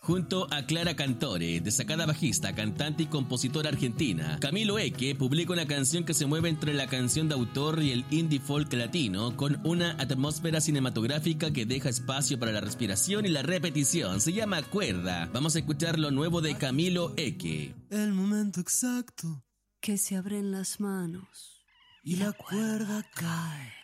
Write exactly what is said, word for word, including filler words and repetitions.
Junto a Clara Cantore, destacada bajista, cantante y compositora argentina, Camilo Eque publica una canción que se mueve entre la canción de autor y el indie folk latino, con una atmósfera cinematográfica que deja espacio para la respiración y la repetición. Se llama Cuerda. Vamos a escuchar lo nuevo de Camilo Eque. El momento exacto que se abren las manos y la cuerda cae.